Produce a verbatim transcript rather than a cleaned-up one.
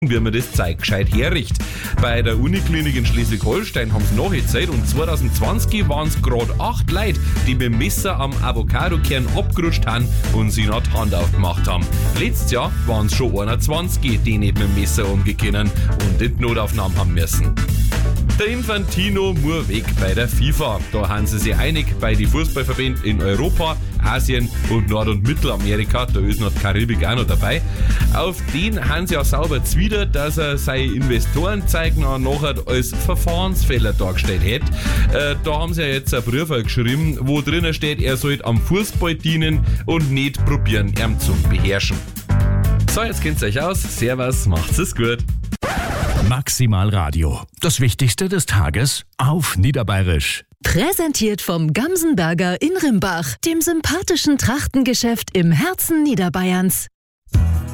wie man das Zeug gescheit herricht. Bei der Uniklinik in Schleswig-Holstein haben sie nachgezählt und zwanzig zwanzig waren es gerade acht Leute, die mit dem Messer am Avocadokern abgerutscht haben und sie noch die Hand aufgemacht haben. Letztes Jahr waren es schon einundzwanzig, die nicht mit dem Messer umgehen und in die Notaufnahme haben müssen. Der Infantino muss weg bei der FIFA. Da haben sie sich einig bei den Fußballverbänden in Europa, Asien und Nord- und Mittelamerika. Da ist noch die Karibik auch noch dabei. Auf den haben sie auch sauber zwider, dass er seine Investorenzeigen nachher als Verfahrensfehler dargestellt hat. Äh, da haben sie ja jetzt einen Brief geschrieben, wo drinnen steht, er sollte am Fußball dienen und nicht probieren, ihn zu beherrschen. So, jetzt kennt ihr euch aus. Servus, macht's es gut. Maximal Radio. Das Wichtigste des Tages auf Niederbayerisch. Präsentiert vom Gamsenberger in Rimbach, dem sympathischen Trachtengeschäft im Herzen Niederbayerns.